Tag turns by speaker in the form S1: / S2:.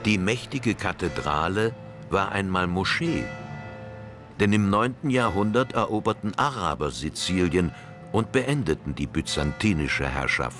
S1: Die mächtige Kathedrale war einmal Moschee. Denn im 9. Jahrhundert eroberten Araber Sizilien und beendeten die byzantinische Herrschaft.